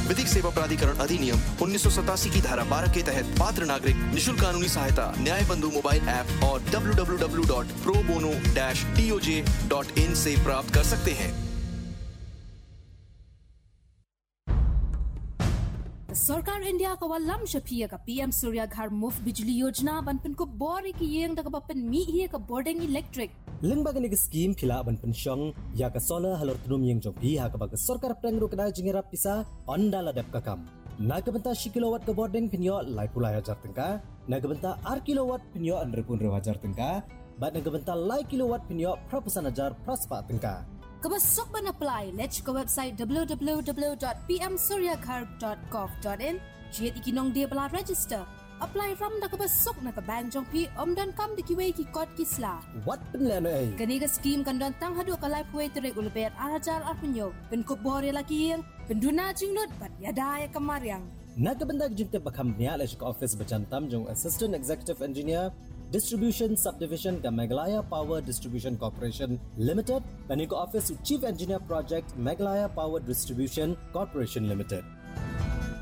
विधिक सेवा प्राधिकरण अधिनियम 1987 की धारा 12 के तहत पात्र नागरिक निशुल्क कानूनी सहायता न्याय बंधु मोबाइल ऐप और www.probono-toj.in से प्राप्त कर सकते हैं। सरकार इंडिया का वालम शफिया का पीएम सूर्य घर मुफ्त बिजली योजना बनपन को बोरी की येंग तक बपन मी ही का बोर्डिंग इलेक्ट्रिक लिंग बगने की स्कीम खिला बनपन शंग या का सोलर हलर तुनुम येंग जो भी हा का बग सरकार प्रेंगरो कदा जिंगरा पिसा अंडाला दप का काम नागबंता 10 किलोवाट का बोर्डिंग पिन्यो लाइपुला हजार तंका नागबंता 8 किलोवाट पिन्यो 15,000 तंका बाद नागबंता लाइ किलोवाट पिन्यो 10,000 praspa tengka Kabasok ban apply. Let's go website www.pmsuryaghar.gov.in. Jit ikinong dia bala register. Apply from da kabasok na ka bank jong pi dan kam di kiwei ki kod kisla. What penlano ay? Kaniga scheme kan don tang hadu ka life way tere ulber arajar arpenyo. Ben ko bore laki yang penduna jingnot ban yada ya kamaryang. Nagabanda jinte bakam niya la shik office bajantam jong assistant executive engineer Distribution Subdivision का Meghalaya Power Distribution Corporation Limited, बनी को office Chief Engineer Project Meghalaya Power Distribution Corporation Limited.